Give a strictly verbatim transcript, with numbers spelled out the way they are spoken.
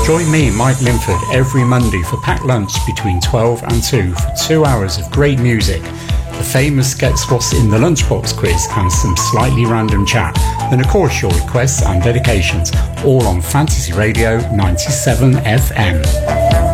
Join me, Mike Linford, every Monday for packed lunch between twelve and two for two hours of great music, the famous Guess What's in the Lunchbox quiz and some slightly random chat, then of course your requests and dedications, all on Fantasy Radio ninety-seven F M.